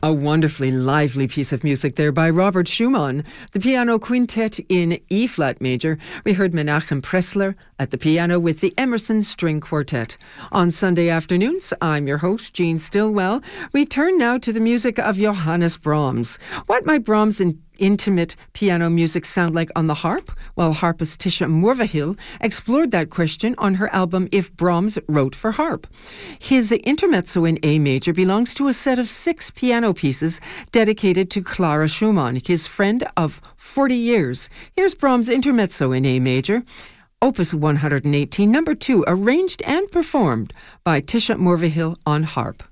A wonderfully lively piece of music there by Robert Schumann, the piano quintet in E-flat major. We heard Menachem Pressler at the piano with the Emerson String Quartet. On Sunday afternoons, I'm your host, Jean Stillwell. We turn now to the music of Johannes Brahms. What might Brahms' intimate piano music sound like on the harp? Well, harpist Tisha Morvahill explored that question on her album If Brahms Wrote for Harp. His intermezzo in A major belongs to a set of 6 piano pieces dedicated to Clara Schumann, his friend of 40 years. Here's Brahms' intermezzo in A major, Opus 118, number 2, arranged and performed by Tisha Morvahill on harp.